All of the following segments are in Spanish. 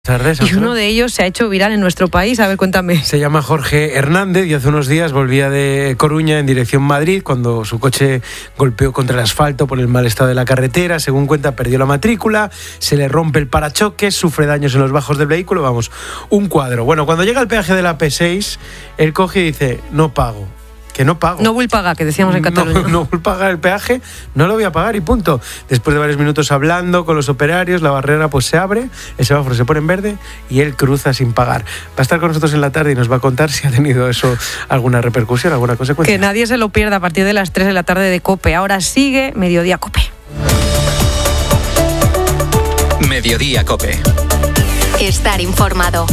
Tardes, y uno de ellos se ha hecho viral en nuestro país. A ver, cuéntame. Se llama Jorge Hernández y hace unos días volvía de Coruña en dirección Madrid cuando su coche golpeó contra el asfalto por el mal estado de la carretera. Según cuenta, perdió la matrícula, se le rompe el parachoques, sufre daños en los bajos del vehículo. Vamos, un cuadro. Bueno, cuando llega al peaje de la P6, él coge y dice, no pago. Que no pago. No vull pagar, que decíamos en Cataluña. No vull pagar el peaje, no lo voy a pagar y punto. Después de varios minutos hablando con los operarios, la barrera pues se abre, el semáforo se pone en verde y él cruza sin pagar. Va a estar con nosotros en la tarde y nos va a contar si ha tenido eso alguna repercusión, alguna consecuencia. Que nadie se lo pierda a partir de las 3 de la tarde de COPE. Ahora sigue Mediodía COPE. Mediodía COPE. Estar informado.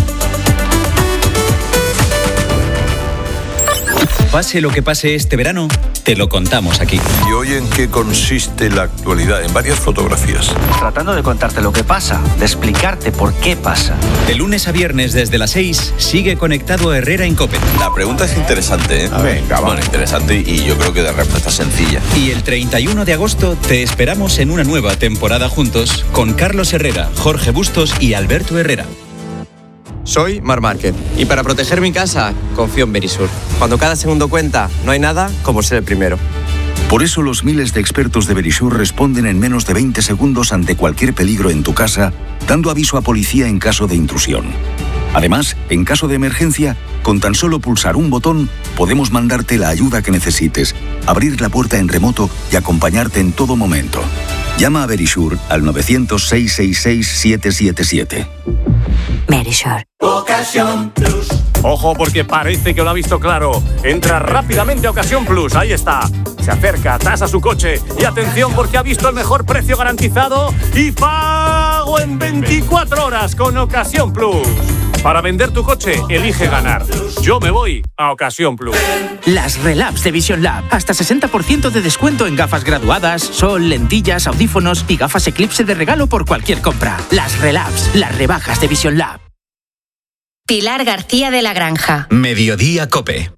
Pase lo que pase este verano, te lo contamos aquí. ¿Y hoy en qué consiste la actualidad? En varias fotografías. Tratando de contarte lo que pasa, de explicarte por qué pasa. De lunes a viernes desde las 6, sigue conectado a Herrera en COPE. La pregunta es interesante, ¿eh? Venga, va. Bueno, interesante y yo creo que de respuesta sencilla. Y el 31 de agosto te esperamos en una nueva temporada juntos con Carlos Herrera, Jorge Bustos y Alberto Herrera. Soy Marc Márquez y para proteger mi casa confío en Verisur. Cuando cada segundo cuenta, no hay nada como ser el primero. Por eso los miles de expertos de Verisur responden en menos de 20 segundos ante cualquier peligro en tu casa, dando aviso a policía en caso de intrusión. Además, en caso de emergencia, con tan solo pulsar un botón, podemos mandarte la ayuda que necesites, abrir la puerta en remoto y acompañarte en todo momento. Llama a Verisur al 900-666-777. Verisur. Ocasión Plus. Ojo, porque parece que lo ha visto claro. Entra rápidamente a Ocasión Plus, ahí está. Se acerca, tasa su coche y atención porque ha visto el mejor precio garantizado y pago en 24 horas con Ocasión Plus. Para vender tu coche, elige ganar. Yo me voy a Ocasión Plus. Las Relabs de Vision Lab. Hasta 60% de descuento en gafas graduadas, sol, lentillas, audífonos y gafas Eclipse de regalo por cualquier compra. Las Relabs, las rebajas de Vision Lab. Pilar García de la Granja. Mediodía COPE.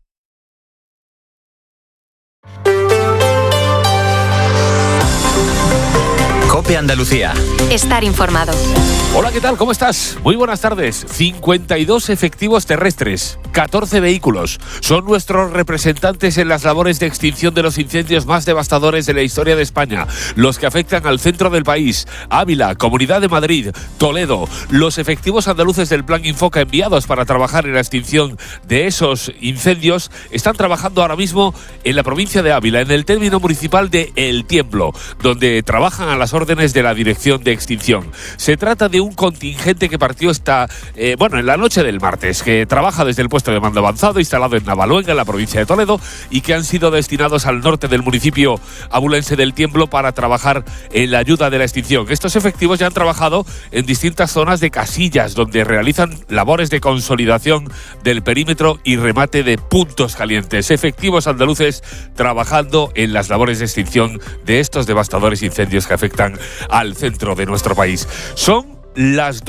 COPE Andalucía. Estar informado. Hola, ¿qué tal? ¿Cómo estás? Muy buenas tardes. 52 efectivos terrestres, 14 vehículos. Son nuestros representantes en las labores de extinción de los incendios más devastadores de la historia de España, los que afectan al centro del país, Ávila, Comunidad de Madrid, Toledo. Los efectivos andaluces del Plan Infoca enviados para trabajar en la extinción de esos incendios están trabajando ahora mismo en la provincia de Ávila, en el término municipal de El Tiemblo, donde trabajan a las órdenes de la Dirección de Extinción. Se trata de un contingente que partió en la noche del martes, que trabaja desde el puesto de mando avanzado instalado en Navaluenga, en la provincia de Toledo, y que han sido destinados al norte del municipio abulense del Tiemblo para trabajar en la ayuda de la extinción. Estos efectivos ya han trabajado en distintas zonas de Casillas, donde realizan labores de consolidación del perímetro y remate de puntos calientes. Efectivos andaluces trabajando en las labores de extinción de estos devastadores incendios que afectan al centro de nuestro país. Son las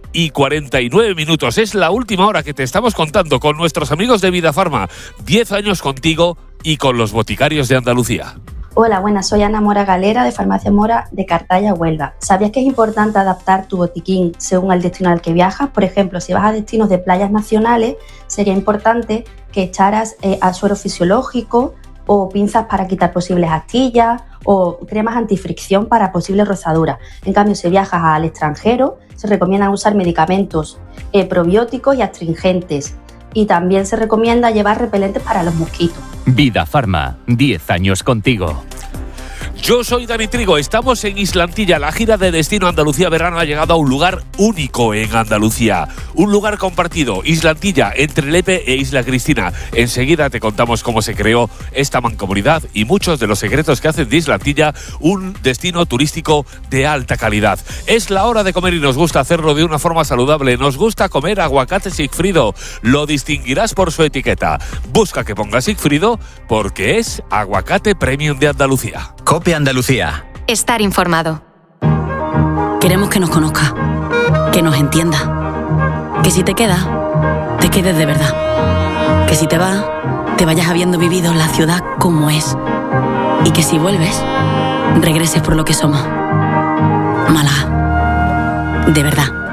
2:49. Es la última hora que te estamos contando con nuestros amigos de Vidafarma. 10 años contigo y con los boticarios de Andalucía. Hola, buenas, soy Ana Mora Galera de Farmacia Mora de Cartaya, Huelva. ¿Sabías que es importante adaptar tu botiquín según el destino al que viajas? Por ejemplo, si vas a destinos de playas nacionales, sería importante que echaras suero fisiológico o pinzas para quitar posibles astillas o cremas antifricción para posibles rozaduras. En cambio, si viajas al extranjero, se recomiendan usar medicamentos probióticos y astringentes. Y también se recomienda llevar repelentes para los mosquitos. Vidafarma, 10 años contigo. Yo soy Dani Trigo, estamos en Islantilla. La gira de Destino Andalucía Verano ha llegado a un lugar único en Andalucía. Un lugar compartido, Islantilla, entre Lepe e Isla Cristina. Enseguida te contamos cómo se creó esta mancomunidad y muchos de los secretos que hacen de Islantilla un destino turístico de alta calidad. Es la hora de comer y nos gusta hacerlo de una forma saludable. Nos gusta comer aguacate Sigfrido. Lo distinguirás por su etiqueta. Busca que ponga Sigfrido porque es aguacate premium de Andalucía. COPE Andalucía. Estar informado. Queremos que nos conozca, que nos entienda, que si te quedas, te quedes de verdad, que si te vas, te vayas habiendo vivido la ciudad como es y que si vuelves, regreses por lo que somos. Málaga, de verdad.